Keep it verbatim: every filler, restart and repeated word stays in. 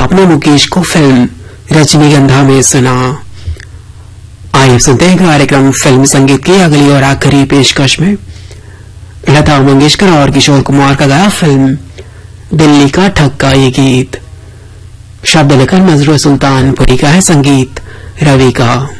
आपने मुकेश को फिल्म रजनीगंधा में सुना। आइए सुनते हैं कार्यक्रम फिल्म संगीत की अगली और आखिरी पेशकश में लता मंगेशकर और किशोर कुमार का गाया फिल्म दिल्ली का ठक्का ये गीत। शब्द लेखन नजरुल सुल्तानपुरी का है, संगीत रवि का।